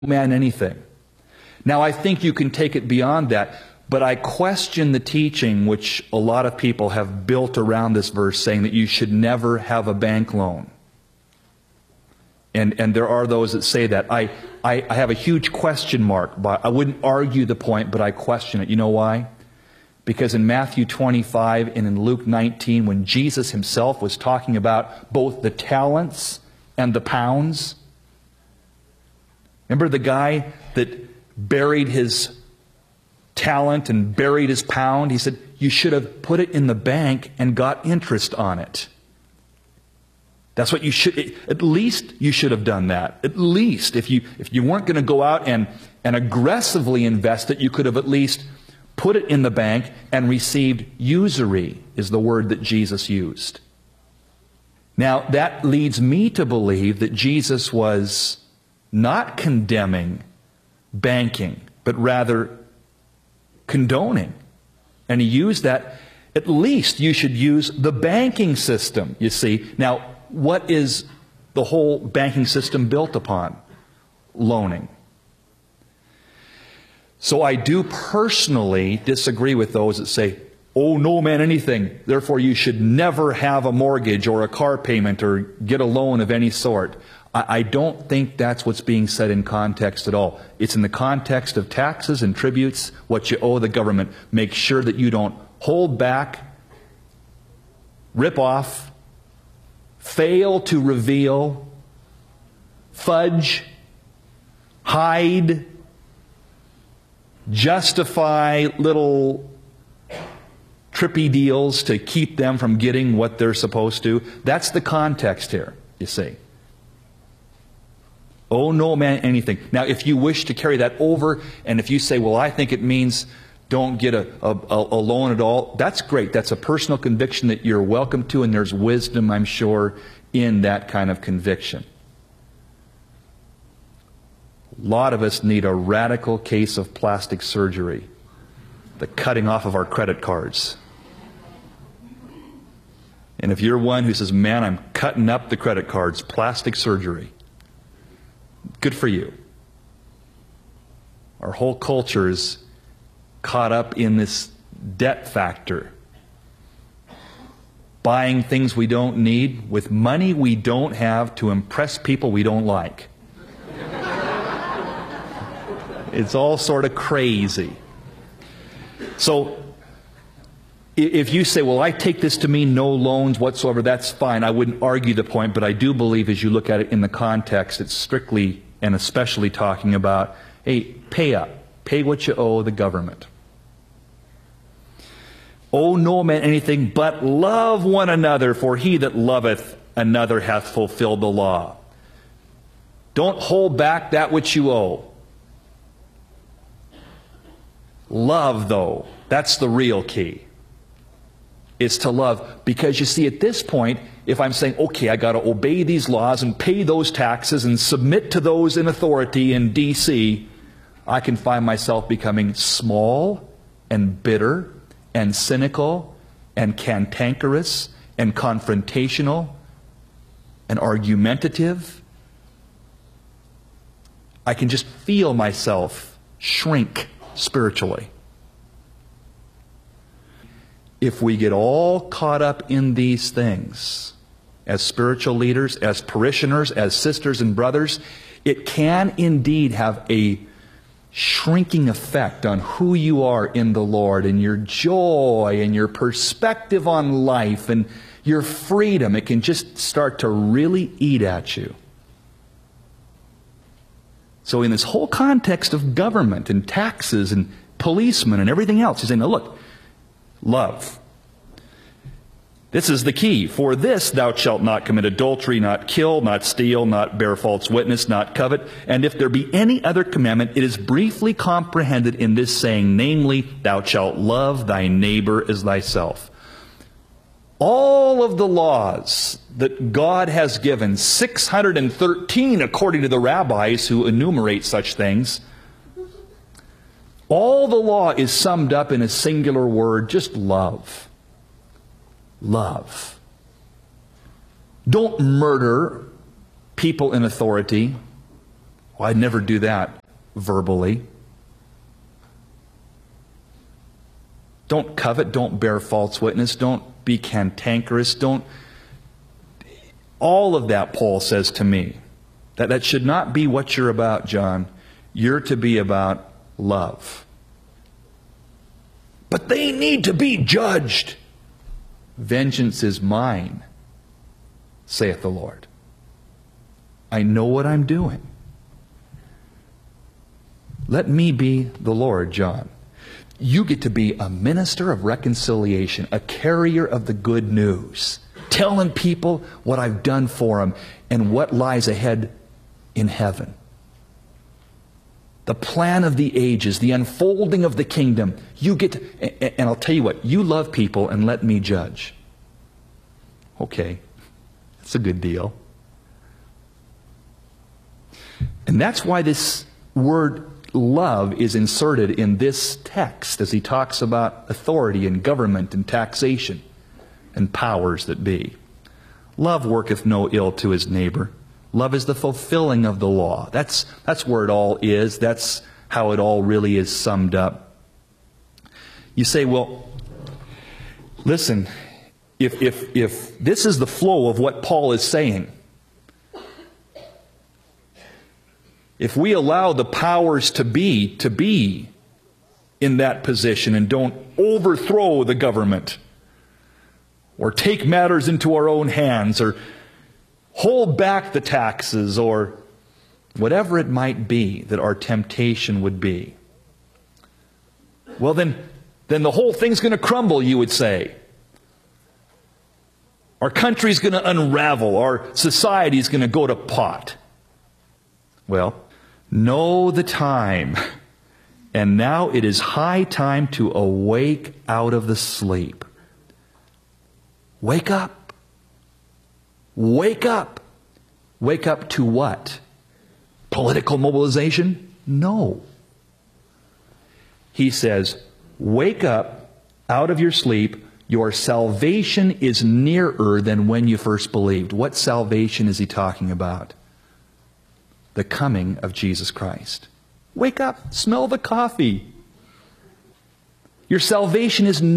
man anything. Now, I think you can take it beyond that, but I question the teaching which a lot of people have built around this verse, saying that you should never have a bank loan. And there are those that say that. I have a huge question mark, but I wouldn't argue the point, but I question it. You know why? Because in Matthew 25 and in Luke 19, when Jesus himself was talking about both the talents and the pounds, remember the guy that buried his talent and buried his pound? He said, you should have put it in the bank and got interest on it. That's what you should, at least you should have done that. At least, if you weren't going to go out and aggressively invest it, you could have at least put it in the bank and received usury, is the word that Jesus used. Now, that leads me to believe that Jesus was not condemning banking, but rather condoning. And he used that, at least you should use the banking system, you see. Now, what is the whole banking system built upon? Loaning. So I do personally disagree with those that say, oh, no man anything, therefore you should never have a mortgage or a car payment or get a loan of any sort. I don't think that's what's being said in context at all. It's in the context of taxes and tributes, what you owe the government. Make sure that you don't hold back, rip off, fail to reveal, fudge, hide, justify little trippy deals to keep them from getting what they're supposed to. That's the context here, you see. Oh, no man anything. Now, if you wish to carry that over, and if you say, well, I think it means don't get a loan at all, that's great. That's a personal conviction that you're welcome to, and there's wisdom, I'm sure, in that kind of conviction. A lot of us need a radical case of plastic surgery, the cutting off of our credit cards. And if you're one who says, man, I'm cutting up the credit cards, plastic surgery, good for you. Our whole culture is caught up in this debt factor. Buying things we don't need with money we don't have to impress people we don't like. It's all sort of crazy. So, if you say, well, I take this to mean no loans whatsoever, that's fine. I wouldn't argue the point, but I do believe as you look at it in the context, it's strictly and especially talking about, hey, pay up. Pay what you owe the government. Owe no man anything but love one another, for he that loveth another hath fulfilled the law. Don't hold back that which you owe. Love, though, that's the real key. It's to love. Because you see, at this point, if I'm saying, okay, I got to obey these laws and pay those taxes and submit to those in authority in D.C., I can find myself becoming small and bitter and cynical and cantankerous and confrontational and argumentative. I can just feel myself shrink spiritually. If we get all caught up in these things, as spiritual leaders, as parishioners, as sisters and brothers, it can indeed have a shrinking effect on who you are in the Lord and your joy and your perspective on life and your freedom. It can just start to really eat at you. So in this whole context of government and taxes and policemen and everything else, he's saying, now look, love. This is the key. For this thou shalt not commit adultery, not kill, not steal, not bear false witness, not covet. And if there be any other commandment, it is briefly comprehended in this saying, namely, thou shalt love thy neighbor as thyself. All of the laws that God has given, 613 according to the rabbis who enumerate such things, all the law is summed up in a singular word, just love. Love. Don't murder people in authority. Well, I'd never do that verbally. Don't covet, don't bear false witness, don't be cantankerous, don't... All of that, Paul says to me, that should not be what you're about, John. You're to be about love. But they need to be judged. Vengeance is mine, saith the Lord. I know what I'm doing. Let me be the Lord, John. You get to be a minister of reconciliation, a carrier of the good news, telling people what I've done for them and what lies ahead in heaven. The plan of the ages, the unfolding of the kingdom. You get to, and I'll tell you what, you love people and let me judge. Okay, that's a good deal. And that's why this word love is inserted in this text as he talks about authority and government and taxation and powers that be. Love worketh no ill to his neighbor. Love is the fulfilling of the law. That's where it all is. That's how it all really is summed up. You say, well, listen, if this is the flow of what Paul is saying, if we allow the powers to be in that position and don't overthrow the government or take matters into our own hands or hold back the taxes or whatever it might be that our temptation would be, well then the whole thing's going to crumble, you would say. Our country's going to unravel. Our society's going to go to pot. Well, know the time. And now it is high time to awake out of the sleep. Wake up. Wake up. Wake up to what? Political mobilization? No. He says, wake up out of your sleep. Your salvation is nearer than when you first believed. What salvation is he talking about? The coming of Jesus Christ. Wake up. Smell the coffee. Your salvation is